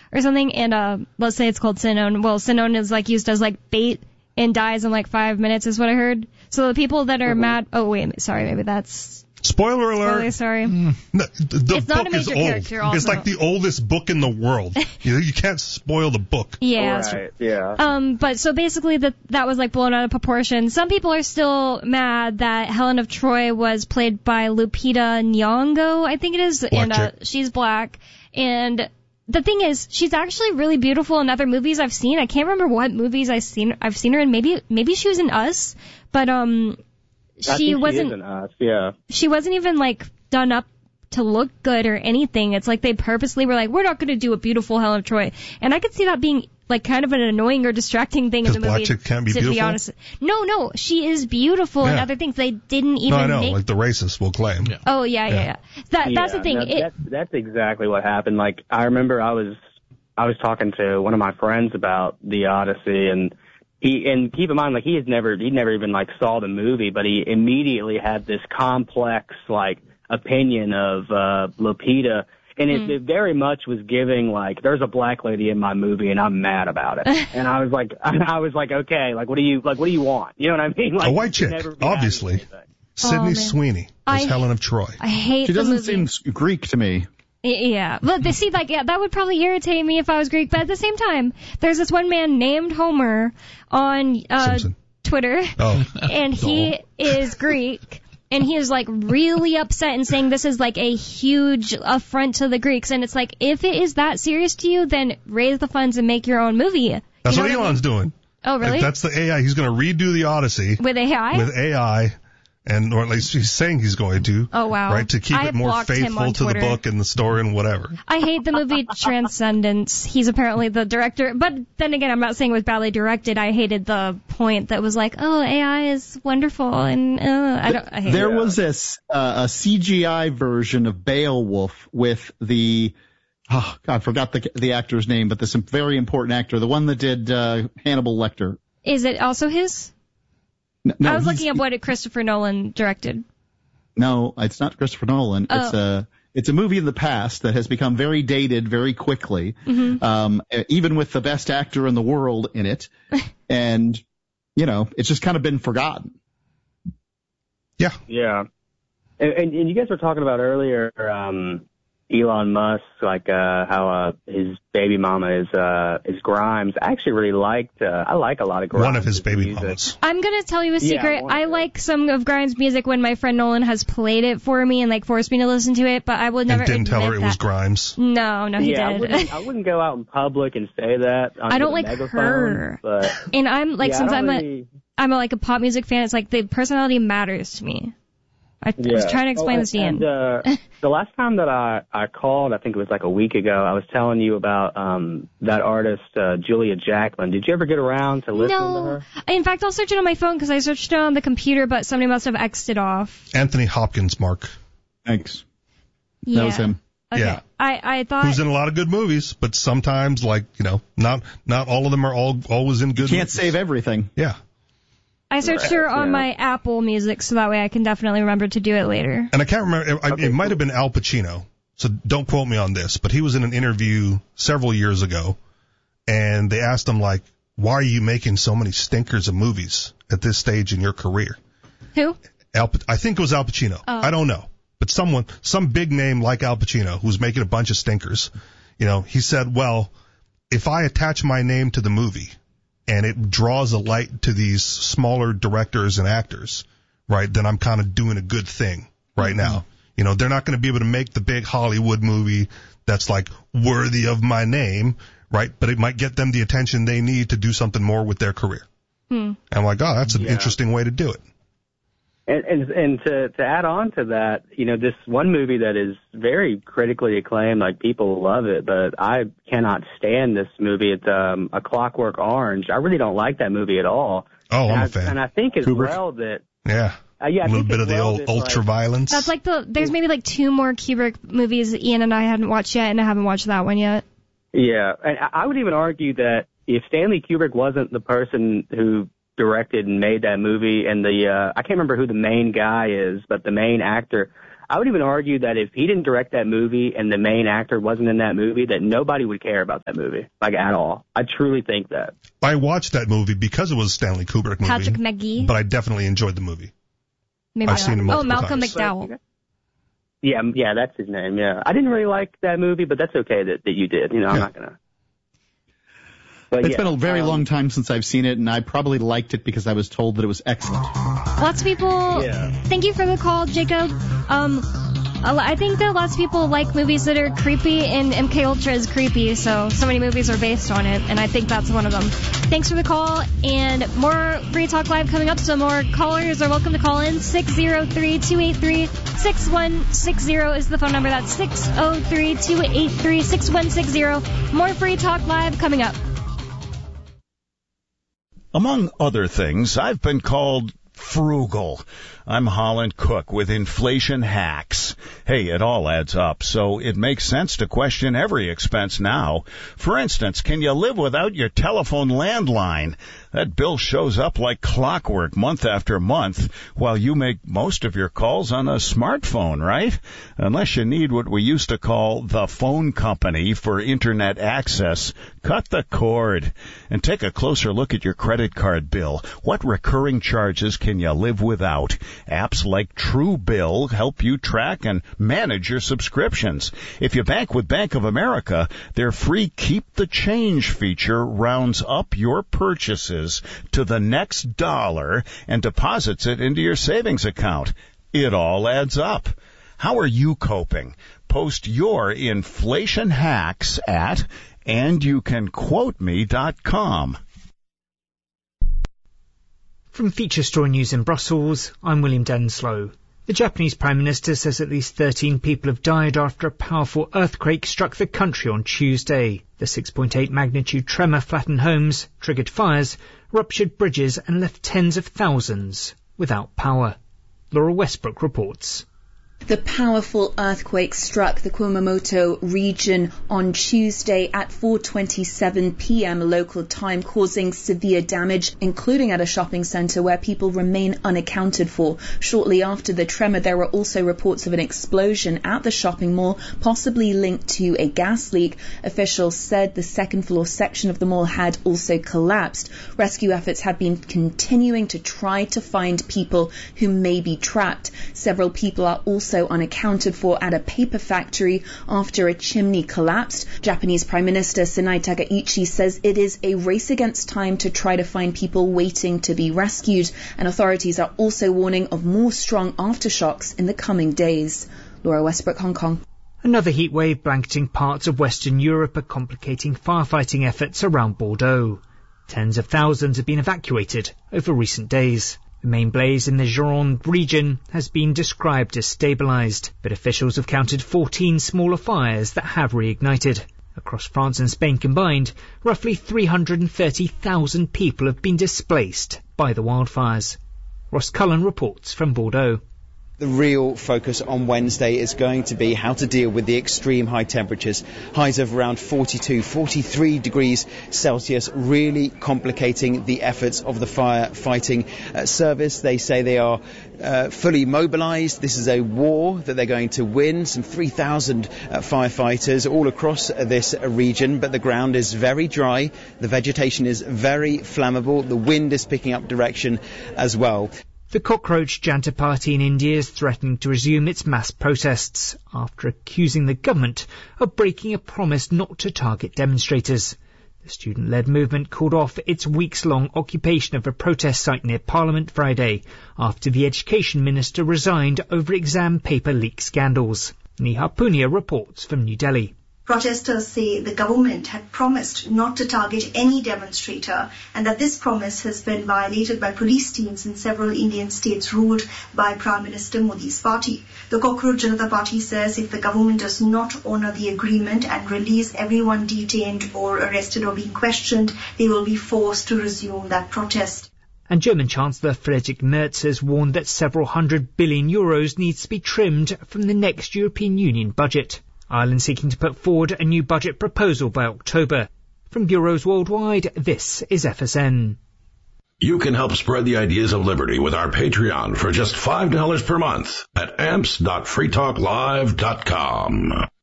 or something, and let's say it's called Sinon. Well, Sinon is like used as like bait and dies in like 5 minutes, is what I heard. So the people that are mad. Oh wait, sorry, maybe that's. Spoiler alert. Sorry. No, the it's book not a major is old. character also. It's like the oldest book in the world. You can't spoil the book. Yeah. Right, yeah. But so basically that was like blown out of proportion. Some people are still mad that Helen of Troy was played by Lupita Nyong'o, I think it is, and she's black. And the thing is, she's actually really beautiful in other movies I've seen. I can't remember what movies I've seen her in. Maybe she was in Us, but she wasn't. Yeah. She wasn't even like done up to look good or anything. It's like they purposely were like, we're not going to do a beautiful Helen of Troy, and I could see that being like kind of an annoying or distracting thing in the movie. Because black chick can't be beautiful. Be honest, no, she is beautiful in other things. They didn't even. No, I know, like the racists will claim. Yeah. Oh yeah. That's the thing. That's exactly what happened. Like I remember, I was talking to one of my friends about the Odyssey, and keep in mind, like he never even like saw the movie, but he immediately had this complex like opinion of Lupita, and it very much was giving like, there's a black lady in my movie and I'm mad about it. And I was like, okay, like what do you want? You know what I mean? Like, a white chick, obviously. Sydney Sweeney is Helen of Troy. I hate she the doesn't movie. seem Greek to me. Yeah, but they see, like, that would probably irritate me if I was Greek. But at the same time, there's this one man named Homer on Twitter, and he is Greek, and he is like really upset and saying this is like a huge affront to the Greeks. And it's like, if it is that serious to you, then raise the funds and make your own movie. That's what Elon's doing. Oh, really? That's the AI. He's going to redo the Odyssey with AI. With AI. And, or at least he's saying he's going to. Oh, wow. Right, to keep it more faithful to the book and the story and whatever. I hate the movie Transcendence. He's apparently the director. But then again, I'm not saying it was badly directed. I hated the point that was like, oh, AI is wonderful. And I hate There it. was this a CGI version of Beowulf with the... Oh, God, I forgot the actor's name, but this very important actor, the one that did Hannibal Lecter. Is it also his? No, I was looking up what Christopher Nolan directed. No, it's not Christopher Nolan. Oh. It's a movie in the past that has become very dated very quickly, even with the best actor in the world in it. And, it's just kind of been forgotten. Yeah. Yeah. And you guys were talking about earlier, Elon Musk, like how his baby mama is Grimes. I actually really I like a lot of Grimes. One of his baby mamas. I'm gonna tell you a secret. I like some of Grimes' music when my friend Nolan has played it for me and like forced me to listen to it, but I would never. And didn't tell her it that. was Grimes. No, he did. I wouldn't go out in public and say that. I don't like her. But and I'm like, since I'm really... a pop music fan, it's like the personality matters to me. I was trying to explain this to Ian. The last time that I called, I think it was like a week ago, I was telling you about that artist, Julia Jacklin. Did you ever get around to listen to her? In fact, I'll search it on my phone because I searched it on the computer, but somebody must have X'd it off. Anthony Hopkins, Mark. Thanks. Yeah. That was him. Okay. Yeah. I thought... Who's in a lot of good movies, but sometimes, like, not all of them are always in good You can't movies. save everything. Yeah. I searched her on my Apple Music, so that way I can definitely remember to do it later. And I can't remember, it might have been Al Pacino, so don't quote me on this, but he was in an interview several years ago, and they asked him, like, why are you making so many stinkers of movies at this stage in your career? Who? I think it was Al Pacino. Oh. I don't know. But some big name like Al Pacino, who's making a bunch of stinkers, he said, well, if I attach my name to the movie, and it draws a light to these smaller directors and actors, right, then I'm kind of doing a good thing right now. They're not going to be able to make the big Hollywood movie that's, like, worthy of my name, right, but it might get them the attention they need to do something more with their career. And I'm like, oh, that's an interesting way to do it. And to add on to that, this one movie that is very critically acclaimed, like people love it, but I cannot stand this movie. It's A Clockwork Orange. I really don't like that movie at all. Oh, I'm a fan. And I think as Kubrick. well that... Yeah. A little bit of the old ultra violence. That's like there's maybe like 2 more Kubrick movies that Ian and I hadn't watched yet, and I haven't watched that one yet. Yeah, and I would even argue that if Stanley Kubrick wasn't the person who directed and made that movie, and I can't remember who the main guy is, but the main actor, I would even argue that if he didn't direct that movie and the main actor wasn't in that movie, that nobody would care about that movie, like at all. I truly think that. I watched that movie because it was a Stanley Kubrick movie. Patrick McGee. But I definitely enjoyed the movie. Maybe I've seen it multiple Malcolm times. McDowell. Yeah, that's his name, yeah. I didn't really like that movie, but that's okay that you did. You know, I'm not going to. It's been a very long time since I've seen it, and I probably liked it because I was told that it was excellent. Lots of people, Thank you for the call, Jacob. I think that lots of people like movies that are creepy, and MK Ultra is creepy, so many movies are based on it, and I think that's one of them. Thanks for the call, and more Free Talk Live coming up, so more callers are welcome to call in. 603-283-6160 is the phone number. That's 603-283-6160. More Free Talk Live coming up. Among other things, I've been called frugal. I'm Holland Cook with Inflation Hacks. Hey, it all adds up, so it makes sense to question every expense now. For instance, can you live without your telephone landline? That bill shows up like clockwork month after month, while you make most of your calls on a smartphone, right? Unless you need what we used to call the phone company for internet access, cut the cord and take a closer look at your credit card bill. What recurring charges can you live without? Apps like Truebill help you track and manage your subscriptions. If you bank with Bank of America, their free Keep the Change feature rounds up your purchases to the next dollar and deposits it into your savings account. It all adds up. How are you coping? Post your inflation hacks at andyoucanquoteme.com. From Feature Story News in Brussels, I'm William Denslow. The Japanese Prime Minister says at least 13 people have died after a powerful earthquake struck the country on Tuesday. The 6.8 magnitude tremor flattened homes, triggered fires, ruptured bridges and left tens of thousands without power. Laura Westbrook reports. The powerful earthquake struck the Kumamoto region on Tuesday at 4:27 p.m. local time, causing severe damage, including at a shopping centre where people remain unaccounted for. Shortly after the tremor, there were also reports of an explosion at the shopping mall, possibly linked to a gas leak. Officials said the second-floor section of the mall had also collapsed. Rescue efforts have been continuing to try to find people who may be trapped. Several people are also unaccounted for at a paper factory after a chimney collapsed. Japanese Prime Minister Sanae Takaichi says it is a race against time to try to find people waiting to be rescued, and authorities are also warning of more strong aftershocks in the coming days. Laura Westbrook, Hong Kong. Another heatwave blanketing parts of Western Europe are complicating firefighting efforts around Bordeaux. Tens of thousands have been evacuated over recent days. The main blaze in the Gironde region has been described as stabilised, but officials have counted 14 smaller fires that have reignited. Across France and Spain combined, roughly 330,000 people have been displaced by the wildfires. Ross Cullen reports from Bordeaux. The real focus on Wednesday is going to be how to deal with the extreme high temperatures. Highs of around 42, 43 degrees Celsius, really complicating the efforts of the firefighting service. They say they are fully mobilised. This is a war that they're going to win. Some 3,000 firefighters all across this region, but the ground is very dry. The vegetation is very flammable. The wind is picking up direction as well. The Cockroach Janta Party in India is threatening to resume its mass protests after accusing the government of breaking a promise not to target demonstrators. The student-led movement called off its weeks-long occupation of a protest site near Parliament Friday after the education minister resigned over exam paper leak scandals. Neha Punia reports from New Delhi. Protesters say the government had promised not to target any demonstrator and that this promise has been violated by police teams in several Indian states ruled by Prime Minister Modi's party. The Cockroach Janata Party says if the government does not honour the agreement and release everyone detained or arrested or being questioned, they will be forced to resume that protest. And German Chancellor Friedrich Merz has warned that several €100 billion needs to be trimmed from the next European Union budget. Ireland seeking to put forward a new budget proposal by October. From bureaus worldwide, this is FSN. You can help spread the ideas of liberty with our Patreon for just $5 per month at amps.freetalklive.com.